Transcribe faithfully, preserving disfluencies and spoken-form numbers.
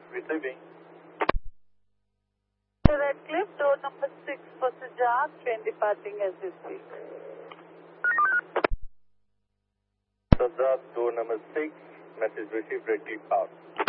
Receiving. Red Cliff, door number six for Sujat, train departing as we speak. Sujat, door number six, message received, ready out.